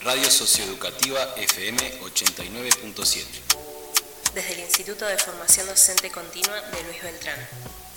Radio Socioeducativa FM 89.7. Desde el Instituto de Formación Docente Continua de Luis Beltrán.